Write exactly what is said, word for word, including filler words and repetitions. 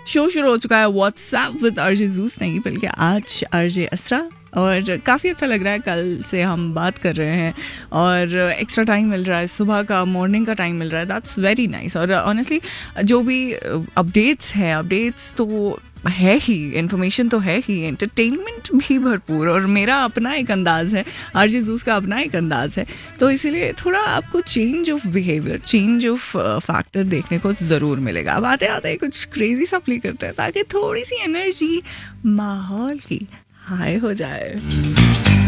Show शुरू हो चुका है व्हाट्सएप विद आरजे जूस, नहीं बल्कि आज आरजे असरा, और काफ़ी अच्छा लग रहा है। कल से हम बात कर रहे हैं और एक्स्ट्रा टाइम मिल रहा है, सुबह का मॉर्निंग का टाइम मिल रहा है, दैट्स वेरी नाइस। और ऑनेस्टली जो भी अपडेट्स हैं, अपडेट्स तो है ही, इन्फॉर्मेशन तो है ही, एंटरटेनमेंट भी भरपूर, और मेरा अपना एक अंदाज़ है, आरजे जूस का अपना एक अंदाज़ है, तो इसीलिए थोड़ा आपको change of behaviour, change of factor देखने को ज़रूर मिलेगा। अब आते आते कुछ क्रेजी सा प्ले करते हैं ताकि थोड़ी सी एनर्जी माहौल की हाई हो जाए।